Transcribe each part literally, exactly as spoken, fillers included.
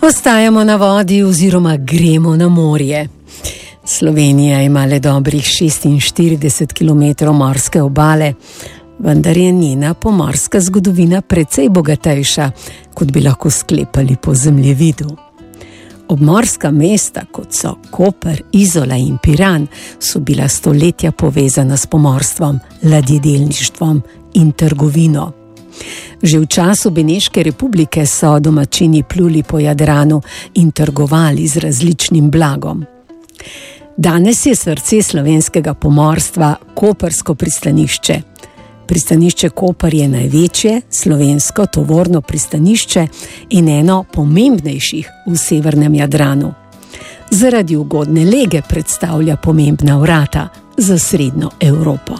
Ostajamo na vodi oziroma gremo na morje. Slovenija ima le dobrih šestinštirideset kilometrov morske obale, vendar je njena pomorska zgodovina precej bogatejša, kot bi lahko sklepali po zemljevidu. Obmorska mesta, kot so Koper, Izola in Piran, so bila stoletja povezana s pomorstvom, ladjedelništvom in trgovino. Že v času Beneške republike so domačini pluli po Jadranu in trgovali z različnim blagom. Danes je srce slovenskega pomorstva koprsko pristanišče. Pristanišče Koper je največje slovensko tovorno pristanišče in eno pomembnejših v severnem Jadranu. Zaradi ugodne lege predstavlja pomembna vrata za srednjo Evropo.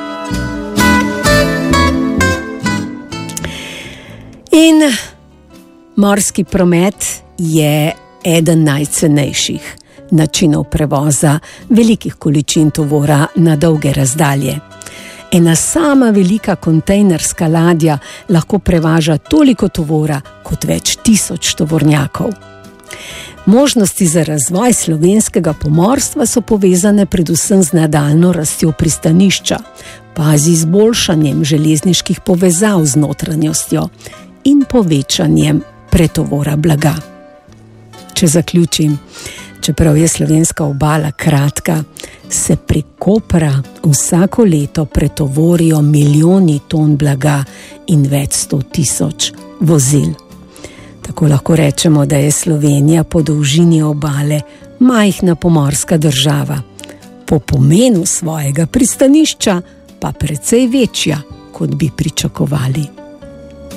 In morski promet je eden najcenejših načinov prevoza velikih količin tovora na dolge razdalje. Ena sama velika kontejnerska ladja lahko prevaža toliko tovora kot več tisoč tovornjakov. Možnosti za razvoj slovenskega pomorstva so povezane predvsem z nadaljnjo rastjo pristanišča, pa z izboljšanjem železniških povezav z notranjostjo in povečanjem pretovora blaga. Če zaključim, čeprav je slovenska obala kratka, se prek Kopra vsako leto pretovorijo milijoni ton blaga in več sto tisoč vozil. Tako lahko rečemo, da je Slovenija po dolžini obale majhna pomorska država, po pomenu svojega pristanišča pa precej večja, kot bi pričakovali.